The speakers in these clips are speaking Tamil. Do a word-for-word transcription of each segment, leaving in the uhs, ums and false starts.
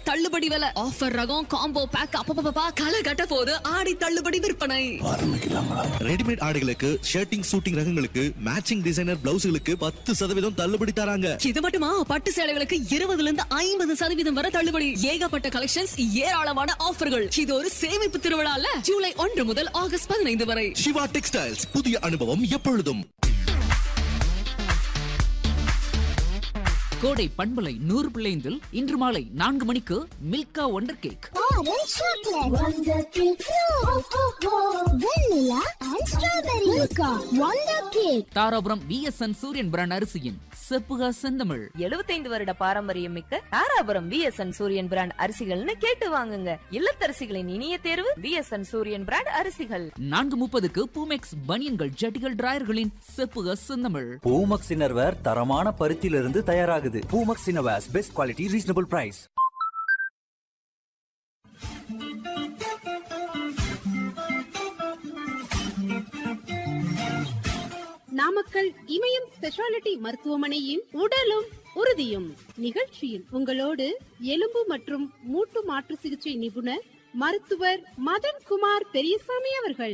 தள்ளுபடி விலை. ஆஃபர் ரகம், காம்போ பேக், அப்பப்பா களை கட்ட போது ஆடி தள்ளுபடி விற்பனை ஆரம்பிக்கலாங்களா? ரெடிமேட் ஆடைகளுக்கு, ஷர்ட்டிங் சூட்டிங் ரகங்களுக்கு, மேட்சிங் டிசைனர் பிளவுஸ்களுக்கு பத்து சதவீதம் தள்ளுபடி தராங்க. இது மட்டுமா, பட்டு சேலைகளுக்கு இருபதுல இருந்து ஐம்பது சதவீதம் வரை தள்ளுபடி. ஏகப்பட்ட கலெக்ஷன்ஸ், ஏராளமான ஆஃபர்கள். இது ஒரு சேமிப்பு திருவிழால ஜூலை ஒன்று முதல் ஆகஸ்ட் பதினைந்து வரை. சிவா டெக்ஸ்டைல்ஸ், புதிய அனுபவம் எப்பொழுதும். கோடை பண்பலை நூறு பிள்ளைந்தில் இன்று மாலை நான்கு மணிக்கு Milkha wonder cake, Dharapuram VSN சூரியன் பிராண்ட் அரிசியின் செப்புகா செந்தமிழ். எழுபத்தைந்து வருட பாரம்பரியம் மிக்க தாராபுரம் விஎஸ்என் சூரியன் பிராண்ட் அரிசிகள்னு கேட்டு வாங்குங்க. இல்லத்தரசிகளின் இனிய தேர்வு விஎஸ்என் சூரியன் பிராண்ட் அரிசிகள். நான்கு முப்பதுக்கு பூமெக்ஸ் பனியன்கள், ஜட்டிகள், டிராயர்களின் செப்புகா செந்தமிழ். பூமெக்ஸ் இன்னர்வேர் தரமான பருத்தியிலிருந்து தயாராகுது. Boomex innerwears, best quality, reasonable price. Namakkal இமயம் ஸ்பெஷாலிட்டி மருத்துவமனையின் உடலும் உறுதியும் நிகழ்ச்சியில் உங்களோடு எலும்பு மற்றும் மூட்டு மாற்று சிகிச்சை நிபுணர் மருத்துவர் மதன் குமார் பெரியசாமி அவர்கள்.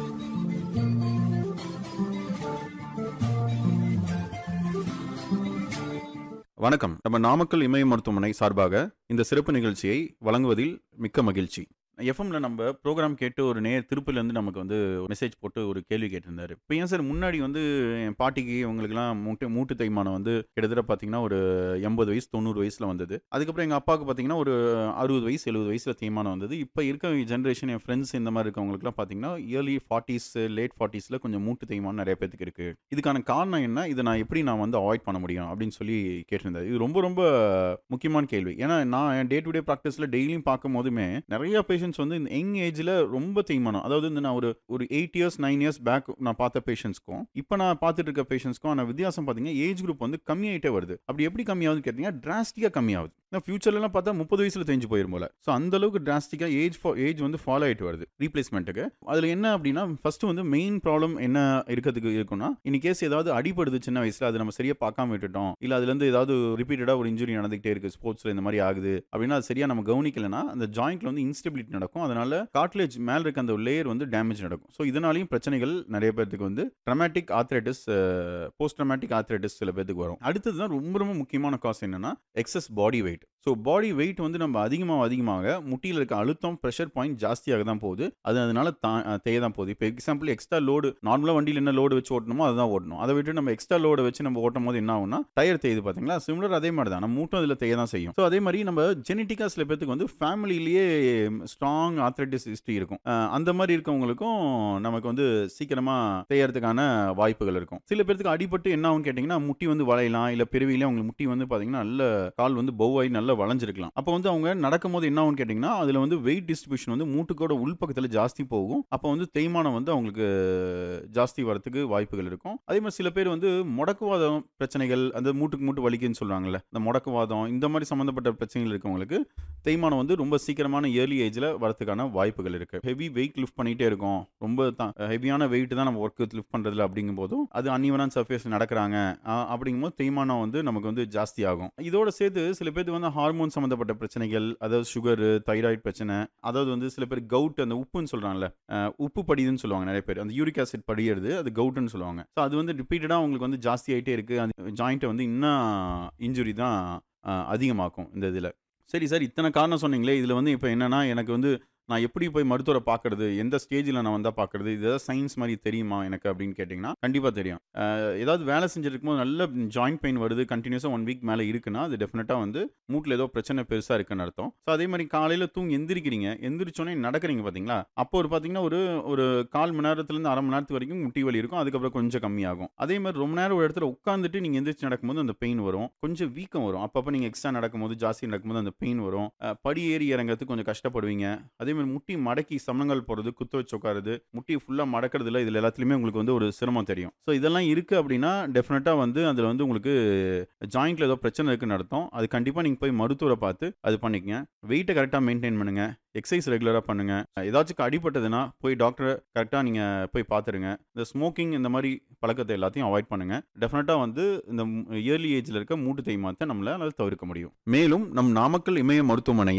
வணக்கம். நம்ம நாமக்கல் இமய மருத்துவமனை சார்பாக இந்த சிறப்பு நிகழ்ச்சியை வழங்குவதில் மிக்க மகிழ்ச்சி. எஃப்எம்ல நம்ம ப்ரோக்ராம் கேட்டு ஒரு நேர் திருப்பிலேருந்து நமக்கு வந்து மெசேஜ் போட்டு ஒரு கேள்வி கேட்டிருந்தாரு. இப்போ ஏன் சார் முன்னாடி வந்து என் பாட்டிக்கு இவங்களுக்குலாம் மூட்டு மூட்டு தேய்மானம் வந்து கிட்டத்தட்ட பார்த்தீங்கன்னா ஒரு எண்பது வயசு தொண்ணூறு வயசில் வந்தது. அதுக்கப்புறம் எங்கள் அப்பாவுக்கு பார்த்தீங்கன்னா ஒரு அறுபது வயசு எழுபது வயசில் தேய்மானம் வந்தது. இப்போ இருக்க ஜென்ரேஷன், என் ஃப்ரெண்ட்ஸ் இந்த மாதிரி இருக்கவங்களுக்குலாம் பார்த்தீங்கன்னா இயர்லி ஃபார்ட்டிஸ் லேட் ஃபார்ட்டிஸில் கொஞ்சம் மூட்டு தேய்மானம் நிறைய பேருக்கு இருக்குது. இதுக்கான காரணம் என்ன, இதை நான் எப்படி நான் வந்து அவாய்ட் பண்ண முடியும் அப்படின்னு சொல்லி கேட்டிருந்தாரு. இது ரொம்ப ரொம்ப முக்கியமான கேள்வி. ஏன்னா நான் என் டே டு டே ப்ராக்டிஸில் டெய்லியும் பார்க்கும் போதுமே நிறைய பேஷண்ட் வந்து இந்த யங் ஏஜ்ல ரொம்ப தேய்மானம், அதாவது வந்து நான் ஒரு ஒரு eight years nine years back நான் பார்த்த பேஷண்ட்ஸ்க்கும் இப்போ நான் பார்த்துட்டு இருக்க பேஷண்ட்ஸ்க்கும் ஆன வித்தியாசம் பார்த்தீங்கன்னா ஏஜ் குரூப் வந்து கம்மியாயிட்டே வருது. அப்படி எப்படி கம்மியாகுதுன்னு கேட்டீங்கன்னா டிராஸ்டிக்காக கம்மியாகுது. ஃபியூச்சர்லாம் பார்த்தா முப்பது வயசுல தெரிஞ்சு போயிரும் போல. ஸோ அந்த அளவுக்கு டிராஸ்டிக்காக ஏஜ் ஏஜ் வந்து ஃபாலோ ஆகிட்டு வருது ரீப்ளேஸ்மெண்ட்டுக்கு. அதில் என்ன அப்படின்னா ஃபர்ஸ்ட் வந்து மெயின் ப்ராப்ளம் என்ன இருக்கிறதுக்கு இருக்குன்னா, இன் கேஸ் ஏதாவது அடிப்படுது சின்ன வயசுல, அது நம்ம சரியா பார்க்காம விட்டுட்டோம், இல்லை அதுலேருந்து ஏதாவது ரிப்பீட்டடாக ஒரு இன்ஜுரி நடந்துகிட்டே இருக்கு ஸ்போர்ட்ஸ்ல இந்த மாதிரி ஆகுது அப்படின்னா அது சரியா நம்ம கவனிக்கலைன்னா அந்த ஜாயிண்ட்ல வந்து இன்ஸ்டெபிலிட்டி நடக்கும். அதனால கார்ட்லேஜ் மேல இருக்க அந்த லேயர் வந்து டேமேஜ் நடக்கும். ஸோ இதனாலையும் பிரச்சனைகள் நிறைய பேருக்கு வந்து dramatic arthritis, post traumatic arthritis சில பேருக்கு வரும். அடுத்ததுதான் ரொம்ப ரொம்ப முக்கியமான காஸ் என்னன்னா excess body weight. So body weight வந்து நம்ம அதிகமாக அதிகமாக முட்டியில் இருக்க அழுத்தம், ப்ரெஷர் பாயிண்ட் ஜாஸ்தியாக தான் போகுது. அது அதனால தேய தான் போகுது. இப்போ எக்ஸாம்பிள் எக்ஸ்ட்ரா லோடு, நார்மலாக வண்டியில் என்ன லோடு வச்சு ஓட்டணுமோ அதுதான் ஓட்டணும். அதை விட்டு நம்ம எக்ஸ்ட்ரா லோடு வச்சு நம்ம ஓட்டும் போது என்ன ஆகும்னா டயர் தேயுது. பார்த்தீங்களா, சிமிலர் அதே மாதிரி தான் நம்ம மூட்டும் அதில் தேய தான் செய்யும். ஸோ அதே மாதிரி நம்ம ஜெனட்டிக்காக சில பேருக்கு வந்து ஃபேமிலியிலேயே ஸ்ட்ராங் ஆர்த்ரைட்டிஸ் ஹிஸ்ட்ரி இருக்கும். அந்த மாதிரி இருக்கவங்களுக்கும் நமக்கு வந்து சீக்கிரமாக தேயறதுக்கான வாய்ப்புகள் இருக்கும். சில பேருக்கு அடிபட்டு என்ன ஆகும் கேட்டிங்கன்னா முட்டி வந்து வளையலாம், இல்லை பிறவியிலே அவங்களுக்கு முட்டி வந்து பார்த்தீங்கன்னா நல்ல கால் வந்து பௌவாய் நல்ல வளைஞ்சிருக்கலாம். அப்போ வந்து அவங்க நடக்கும் போது என்ன ஆகும் கேட்டிங்கன்னா அதில் வந்து வெயிட் டிஸ்ட்ரிபியூஷன் வந்து மூட்டுக்கோட உள்பக்கத்தில் ஜாஸ்தி போகும். அப்போ வந்து தேய்மானம் வந்து அவங்களுக்கு ஜாஸ்தி வரத்துக்கு வாய்ப்புகள் இருக்கும். அதே மாதிரி சில பேர் வந்து முடக்குவாதம் பிரச்சனைகள், அந்த மூட்டுக்கு மூட்டு வலிக்குன்னு சொல்றாங்கல்ல, இந்த முடக்குவாதம் இந்த மாதிரி சம்மந்தப்பட்ட பிரச்சனைகள் இருக்கவங்களுக்கு தேய்மானம் வந்து ரொம்ப சீக்கிரமான ஏர்லி ஏஜ்ல வரதுக்கான வாய்ப்புகள் இருக்கு. ஹெவி வெயிட் லிஃப்ட் பண்ணிட்டே இருக்கும், ரொம்ப ஹெவியான வெயிட் தான் நம்ம ஒர்க் லிஃப்ட் பண்றதுல அப்படிங்கும் போதும் அது அன்இவனான சர்ஃபேஸ் நடக்கிறாங்க அப்படிங்கும்போது தேய்மானம் வந்து நமக்கு வந்து ஜாஸ்தி ஆகும். இதோட சேர்த்து சில பேருக்கு வந்து ஹார்மோன் சம்பந்தப்பட்ட பிரச்சனைகள், அதாவது சுகர், தைராய்டு பிரச்சனை, அதாவது வந்து சில பேர் கவுட், அந்த உப்புன்னு சொல்றாங்கல்ல, உப்பு படிதுன்னு சொல்லுவாங்க நிறைய பேர், அந்த யூரிக் ஆசிட் படியிறது அது கவுட்னு சொல்லுவாங்க. ஸோ அது வந்து ரிப்பீட்டடாக உங்களுக்கு வந்து ஜாஸ்தி ஆகிட்டே இருக்கு. அந்த ஜாயிண்ட்டை வந்து இன்னும் இன்ஜுரி தான் அதிகமாக்கும் இந்த இதில். சரி சார், இத்தனை காரணம் சொன்னீங்களே, இதில் வந்து இப்போ என்னன்னா எனக்கு வந்து நான் எப்படி போய் மருத்துவரை பார்க்கறது, எந்த ஸ்டேஜில் நான் வந்தால் பார்க்கறது, இது ஏதாவது சயின்ஸ் மாதிரி தெரியுமா எனக்கு அப்படின்னு கேட்டிங்கன்னா கண்டிப்பாக தெரியும். ஏதாவது வேலை செஞ்சுட்டு இருக்கும்போது நல்ல ஜாயிண்ட் பெயின் வருது, கண்டினியூஸாக ஒன் வீக் மேலே இருக்குன்னா அது டெஃபினட்டாக வந்து மூட்டில் ஏதோ பிரச்சனை பெருசாக இருக்குன்னு அர்த்தம். ஸோ அதே மாதிரி காலையில் தூங்கி எந்திரிக்கிறீங்க, எந்திரிச்சோன்னே நடக்கிறீங்க பார்த்தீங்களா, அப்போ ஒரு பார்த்தீங்கன்னா ஒரு ஒரு கால் மணி நேரத்துலேருந்து அரை மணி நேரத்து வரைக்கும் முட்டி வலி இருக்கும், அதுக்கப்புறம் கொஞ்சம் கம்மியாகும். அதே மாதிரி ரொம்ப நேரம் ஒரு இடத்துல உட்காந்துட்டு நீங்கள் எந்திரிச்சு நடக்கும்போது அந்த பெயின் வரும், கொஞ்சம் வீக்கம் வரும். அப்பப்போ நீங்கள் எக்ஸ்ட்ரா நடக்கும்போது ஜாஸ்தி நடக்கும்போது அந்த பெயின் வரும். படி ஏறி இறங்கிறதுக்கு கொஞ்சம் கஷ்டப்படுவீங்க. அதே முட்டி மடக்கி சமணங்கள் போறது, குத்து வச்சு உட்காருது, முட்டி ஃபுல்லா மடக்கிறது இல்லை, இதுல எல்லாத்துலயுமே உங்களுக்கு வந்து ஒரு சிரமம் தெரியும். ஸோ இதெல்லாம் இருக்கு அப்படின்னா டெஃபினட்டா வந்து அதுல வந்து உங்களுக்கு ஜாயிண்ட்ல ஏதோ பிரச்சனை இருக்குன்னு அர்த்தம். அது கண்டிப்பா நீங்க போய் மருத்துவரை பார்த்து அது பண்ணிக்கங்க. வெயிட்டை கரெக்டா மெயின்டைன் பண்ணுங்க, எக்ஸசைஸ் ரெகுலராக பண்ணுங்க. ஏதாச்சும் அடிபட்டதுன்னா போய் டாக்டரை கரெக்டாக நீங்கள் போய் பார்த்துருங்க. இந்த ஸ்மோக்கிங் இந்த மாதிரி பழக்கத்தை எல்லாத்தையும் அவாய்ட் பண்ணுங்க. டெஃபினட்டாக வந்து இந்த இயர்லி ஏஜில் இருக்க மூட்டு தேய்மானத்தை நம்மளால் தவிர்க்க முடியும். மேலும் நம் நாமக்கல் இமய மருத்துவமனை